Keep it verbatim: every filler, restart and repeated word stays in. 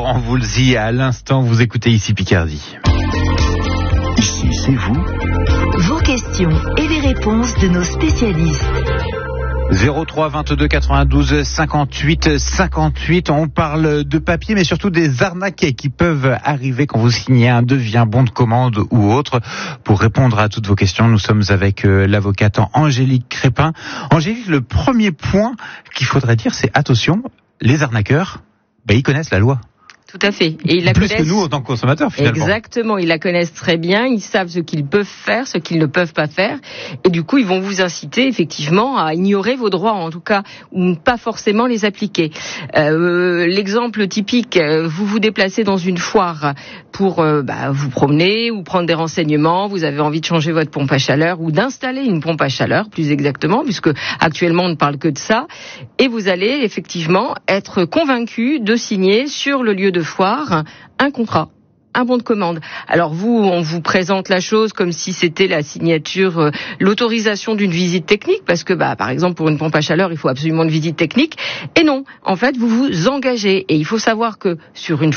Laurent Voulzy à l'instant, vous écoutez ici Picardie. Ici, c'est vous. Vos questions et les réponses de nos spécialistes. zéro trois vingt-deux quatre-vingt-douze cinquante-huit cinquante-huit. On parle de papier, mais surtout des arnaques qui peuvent arriver quand vous signez un devis, un bon de commande ou autre. Pour répondre à toutes vos questions, nous sommes avec euh, l'avocate Angélique Crépin. Angélique, le premier point qu'il faudrait dire, c'est attention, les arnaqueurs, ben, ils connaissent la loi. Tout à fait. Et ils la Plus connaissent... que nous en tant que consommateurs, finalement. Exactement. Ils la connaissent très bien. Ils savent ce qu'ils peuvent faire, ce qu'ils ne peuvent pas faire. Et du coup, ils vont vous inciter, effectivement, à ignorer vos droits, en tout cas, ou pas forcément les appliquer. Euh, l'exemple typique, vous vous déplacez dans une foire pour euh, bah, vous promener ou prendre des renseignements. Vous avez envie de changer votre pompe à chaleur ou d'installer une pompe à chaleur, plus exactement, puisque actuellement, on ne parle que de ça. Et vous allez, effectivement, être convaincu de signer sur le lieu de foire un contrat, un bon de commande. Alors vous, on vous présente la chose comme si c'était la signature, euh, l'autorisation d'une visite technique, parce que bah par exemple pour une pompe à chaleur, il faut absolument une visite technique. Et non, en fait, vous vous engagez. Et il faut savoir que sur une